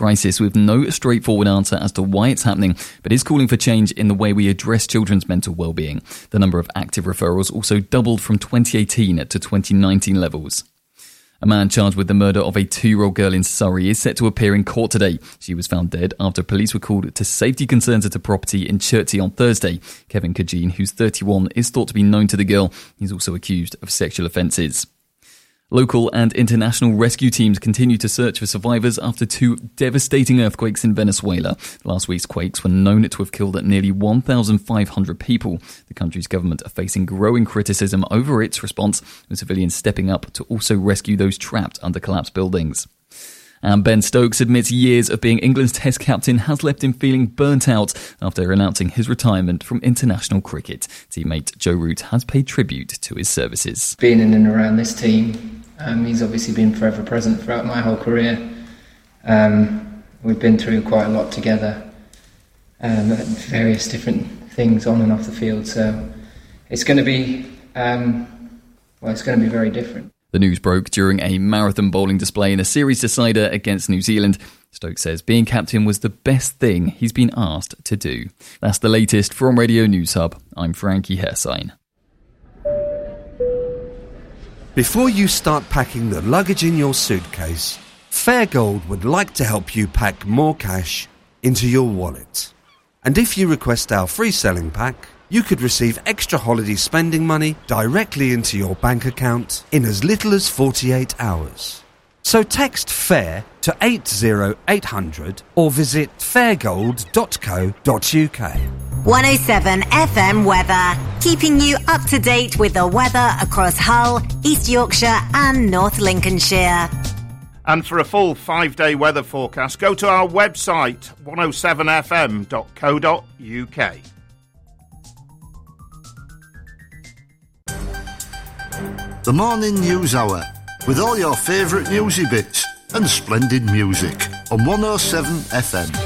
crisis with no straightforward answer as to why it's happening, but is calling for change in the way we address children's mental well-being. The number of active referrals also doubled from 2018 to 2019 levels. A man charged with the murder of a 2-year-old girl in Surrey is set to appear in court today. She was found dead after police were called to safety concerns at a property in Chertsey on Thursday. Kevin Kajin, who's 31, is thought to be known to the girl. He's also accused of sexual offences. Local and international rescue teams continue to search for survivors after 2 devastating earthquakes in Venezuela. Last week's quakes were known to have killed nearly 1,500 people. The country's government are facing growing criticism over its response, with civilians stepping up to also rescue those trapped under collapsed buildings. And Ben Stokes admits years of being England's Test captain has left him feeling burnt out after announcing his retirement from international cricket. Teammate Joe Root has paid tribute to his services. Being in and around this team, he's obviously been forever present throughout my whole career. We've been through quite a lot together, various different things on and off the field. So it's going to be, it's going to be very different. The news broke during a marathon bowling display in a series decider against New Zealand. Stokes says being captain was the best thing he's been asked to do. That's the latest from Radio News Hub. I'm Frankie Hersign. Before you start packing the luggage in your suitcase, Fairgold would like to help you pack more cash into your wallet. And if you request our free selling pack, you could receive extra holiday spending money directly into your bank account in as little as 48 hours. So text FAIR to 80800 or visit fairgold.co.uk. 107 FM weather, keeping you up to date with the weather across Hull, East Yorkshire and North Lincolnshire. And for a full 5-day weather forecast, go to our website 107fm.co.uk. The Morning News Hour, with all your favourite newsy bits and splendid music on 107 FM.